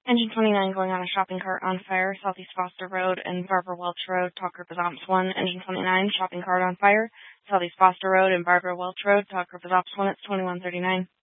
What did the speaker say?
Engine 29 going on a shopping cart on fire, Southeast Foster Road and Barbara Welch Road. Talk group is Ops 1. Engine 29, shopping cart on fire, Southeast Foster Road and Barbara Welch Road. Talk group is Ops 1. It's 2139.